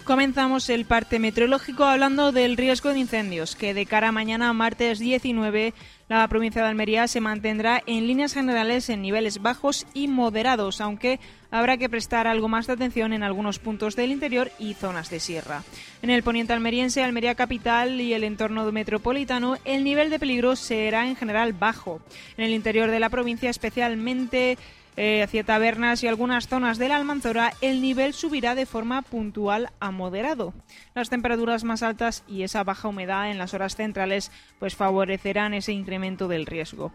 Comenzamos el parte meteorológico hablando del riesgo de incendios, que de cara a mañana, martes 19, la provincia de Almería se mantendrá en líneas generales en niveles bajos y moderados, aunque habrá que prestar algo más de atención en algunos puntos del interior y zonas de sierra. En el poniente almeriense, Almería capital y el entorno metropolitano, el nivel de peligro será en general bajo. En el interior de la provincia, especialmente hacia Tabernas y algunas zonas de la Almanzora, el nivel subirá de forma puntual a moderado. Las temperaturas más altas y esa baja humedad en las horas centrales pues favorecerán ese incremento del riesgo.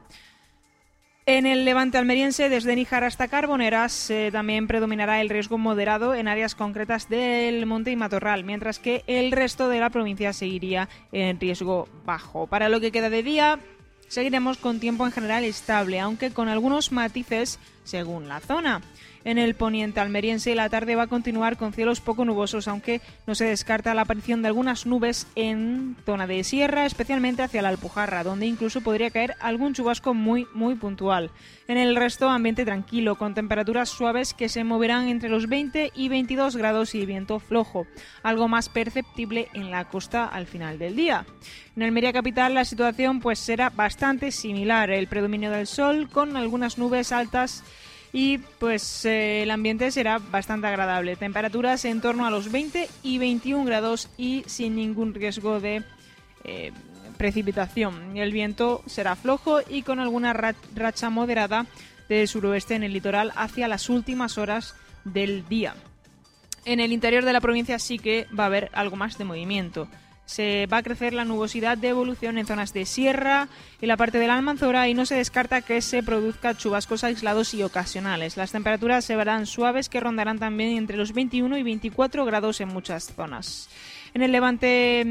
En el levante almeriense, desde Níjar hasta Carboneras, también predominará el riesgo moderado en áreas concretas del Monte y Matorral, mientras que el resto de la provincia seguiría en riesgo bajo. Para lo que queda de día, seguiremos con tiempo en general estable, aunque con algunos matices según la zona. En el poniente almeriense, la tarde va a continuar con cielos poco nubosos, aunque no se descarta la aparición de algunas nubes en zona de sierra, especialmente hacia la Alpujarra, donde incluso podría caer algún chubasco muy puntual. En el resto, ambiente tranquilo, con temperaturas suaves que se moverán entre los 20 y 22 grados y viento flojo, algo más perceptible en la costa al final del día. En Almería capital la situación pues será bastante similar, el predominio del sol con algunas nubes altas y pues el ambiente será bastante agradable. Temperaturas en torno a los 20 y 21 grados y sin ningún riesgo de precipitación. El viento será flojo y con alguna racha moderada de suroeste en el litoral hacia las últimas horas del día. En el interior de la provincia sí que va a haber algo más de movimiento. Se va a crecer la nubosidad de evolución en zonas de sierra y la parte de la Almanzora y no se descarta que se produzcan chubascos aislados y ocasionales. Las temperaturas se verán suaves, que rondarán también entre los 21 y 24 grados en muchas zonas. En el levante,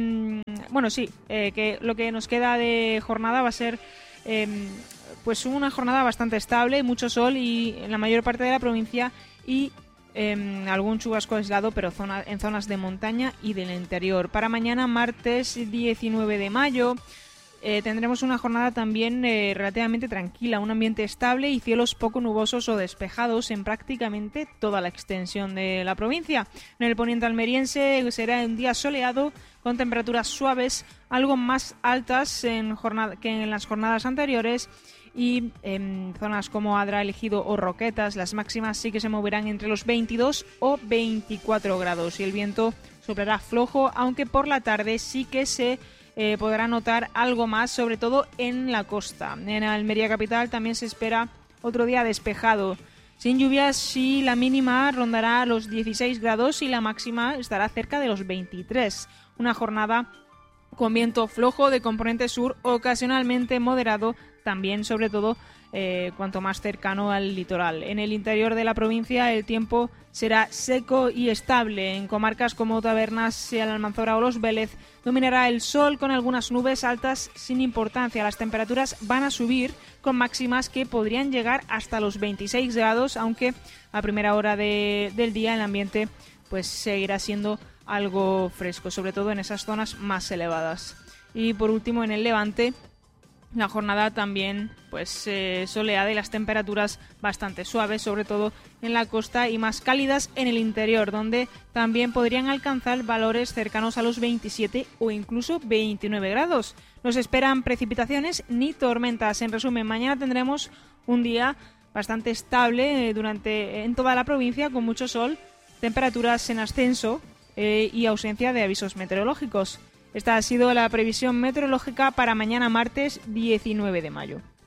que lo que nos queda de jornada va a ser pues una jornada bastante estable, mucho sol y en la mayor parte de la provincia y algún chubasco aislado, pero en zonas de montaña y del interior. Para mañana, martes 19 de mayo, tendremos una jornada también relativamente tranquila, un ambiente estable y cielos poco nubosos o despejados en prácticamente toda la extensión de la provincia. En el poniente almeriense será un día soleado con temperaturas suaves, algo más altas que en las jornadas anteriores. Y en zonas como Adra, El Ejido o Roquetas, las máximas sí que se moverán entre los 22 o 24 grados y el viento soplará flojo, aunque por la tarde sí que se podrá notar algo más, sobre todo en la costa. En Almería capital también se espera otro día despejado, sin lluvias, y la mínima rondará los 16 grados y la máxima estará cerca de los 23. Una jornada con viento flojo de componente sur, ocasionalmente moderado, también sobre todo cuanto más cercano al litoral. En el interior de la provincia el tiempo será seco y estable. En comarcas como Tabernas, el Almanzora o Los Vélez dominará el sol con algunas nubes altas sin importancia. Las temperaturas van a subir con máximas que podrían llegar hasta los 26 grados, aunque a primera hora del día el ambiente pues seguirá siendo algo fresco, sobre todo en esas zonas más elevadas. Y por último, en el levante, la jornada también pues soleada y las temperaturas bastante suaves, sobre todo en la costa, y más cálidas en el interior, donde también podrían alcanzar valores cercanos a los 27 o incluso 29 grados. No se esperan precipitaciones ni tormentas. En resumen, mañana tendremos un día bastante estable en toda la provincia, con mucho sol, temperaturas en ascenso y ausencia de avisos meteorológicos. Esta ha sido la previsión meteorológica para mañana martes 19 de mayo.